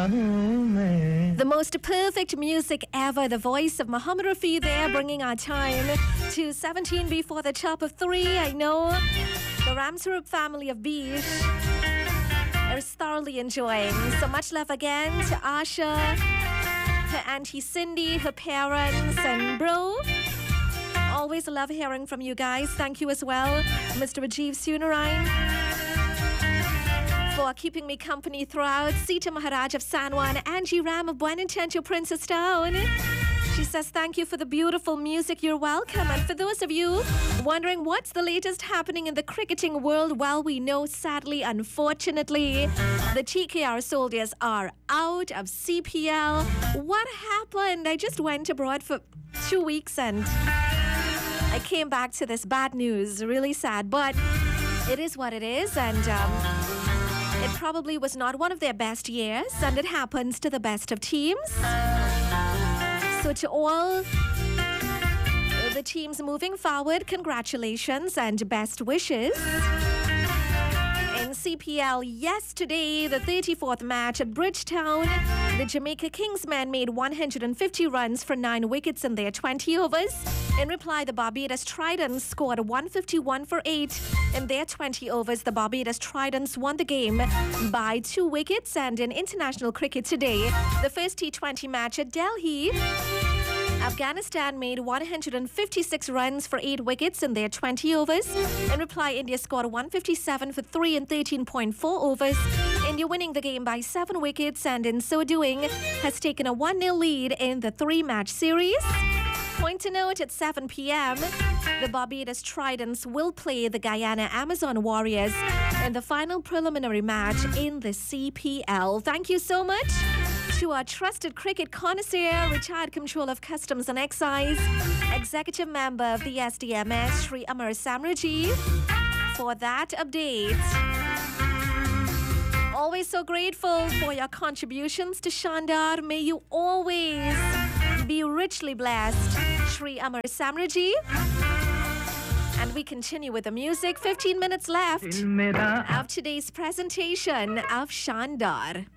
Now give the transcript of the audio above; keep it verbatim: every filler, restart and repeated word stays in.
The most perfect music ever. The voice of Muhammad Rafi there, bringing our time to seventeen before the top of three. I know the Ramsarup family of Beach is thoroughly enjoying. So much love again to Asha, her auntie Cindy, her parents, and bro. Always love hearing from you guys. Thank you as well, Mister Rajiv Sunarain, for keeping me company throughout. Sita Maharaj of San Juan, Angie Ram of Buenaventura, Princess Town. She says, thank you for the beautiful music. You're welcome. And for those of you wondering what's the latest happening in the cricketing world, well, we know, sadly, unfortunately, the T K R soldiers are out of C P L. What happened? I just went abroad for two weeks and I came back to this bad news. Really sad, but it is what it is. And um, it probably was not one of their best years, and it happens to the best of teams. So to all the teams moving forward, congratulations and best wishes. In C P L yesterday, the thirty-fourth match at Bridgetown, the Jamaica Kingsmen made one hundred fifty runs for nine wickets in their twenty overs. In reply, the Barbados Tridents scored one hundred fifty-one for eight in their twenty overs. The Barbados Tridents won the game by two wickets. And in international cricket today, the first T twenty match at Delhi, Afghanistan made one hundred fifty-six runs for eight wickets in their twenty overs. In reply, India scored one hundred fifty-seven for three in thirteen point four overs. India winning the game by seven wickets, and in so doing has taken a one nil lead in the three-match series. Point to note, at seven p.m, the Barbados Tridents will play the Guyana Amazon Warriors in the final preliminary match in the C P L. Thank you so much to our trusted cricket connoisseur, retired Comptroller of Customs and Excise, Executive Member of the S D M S, Sri Amar Samraji, for that update. Always so grateful for your contributions to Shandar. May you always be richly blessed, Sri Amar Samraji. And we continue with the music. fifteen minutes left of today's presentation of Shandar.